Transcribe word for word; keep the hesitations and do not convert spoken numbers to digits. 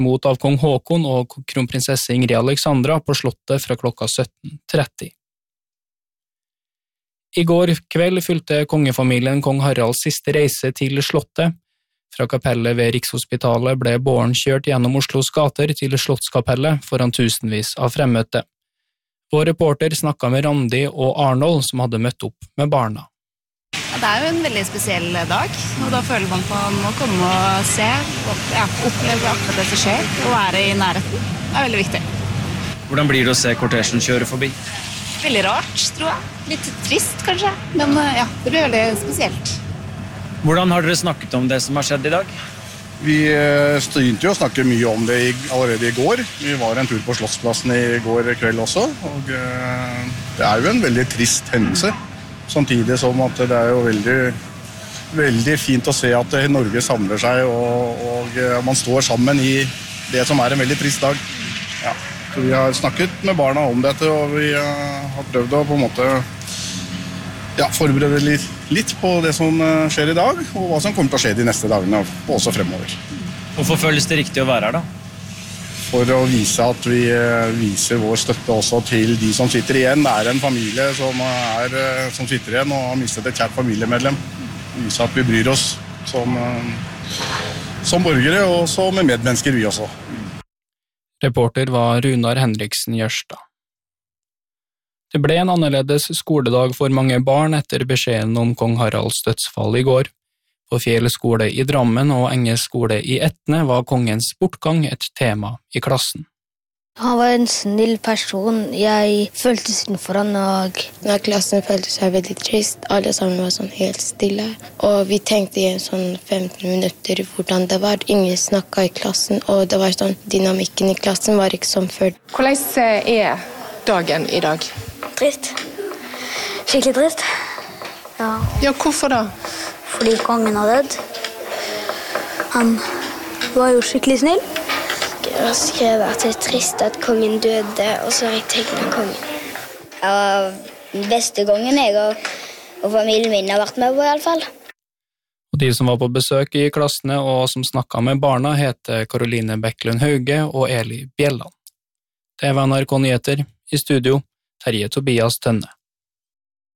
mot av kong Håkon og kronprinsesse Ingrid Alexandra på slottet fra klokka sytten tretti. I går kveld fylte kongefamilien kong Haralds siste reise til slottet. Fra kapellet ved Rikshospitalet ble båren kjørt gjennom Oslos gater til Slottskapellet foran tusenvis av fremmøtte. Vår reporter snakket med Randi og Arnold som hadde møtt opp med barna. Det er jo en veldig spesiell dag, og da føler man på at man må komme og se, og ja, oppleve akkurat det som skjer, og være i nærheten. Det er veldig viktig. Hvordan blir det å se kortesjen kjøre forbi? Veldig rart, tror jeg. Litt trist, kanskje, men ja, det blir veldig spesielt. Hvordan har dere snakket om det som har skjedd i dag? Vi begynte jo å snakke mye om det allerede i går. Vi var en tur på Slottsplassen i går kveld også, og det er jo en veldig trist hendelse. Samtidig som at det er jo veldig, veldig fint å se at Norge samler seg, og, og man står sammen i det som er en veldig trist dag. Ja, så vi har snakket med barna om dette, og vi har prøvd å på en måte ja, forberede litt, litt på det som skjer i dag, og hva som kommer til å skje de neste dagene, og også fremover. Hvorfor føles det riktig å være her da? For å vise at vi viser vår støtte også til de som sitter igjen. Det er en familie som, er, som sitter igjen og har mistet et kjært familiemedlem. Vise at vi bryr oss som, som borgere, og som medmennesker vi også. Reporter var Runar Henriksen Jørstad. Det ble en annerledes skoledag for mange barn etter beskjeden om kong Haralds dødsfall i går. På Fjell skole i Drammen og Enge skole i Etne var kongens bortgang et tema i klassen. Han var en snill person. Jeg følte sin for han, og når klassen følte seg veldig trist, alle sammen var sånn helt stille. Og vi tenkte i en sånn femten minutter hvordan det var. Ingen snakket i klassen, og det var sånn, dynamikken i klassen var ikke som før. Hvordan er dagen i dag? Trist. Skikkelig trist. Ja. Ja, hvorfor da? Fordi kongen har dødd. Han var jo skikkelig snill. Jeg har skrevet at det er trist at kongen døde, og så har jeg tegnet kongen. Ja, den beste kongen jeg og, og familien min har vært med på i alle fall. Og de som var på besøk i klassene og som snakket med barna heter Karoline Bekkelund Hauge og Eli Bjelland. Det var N R K Nyheter, i studio Terje Tobias Tønne.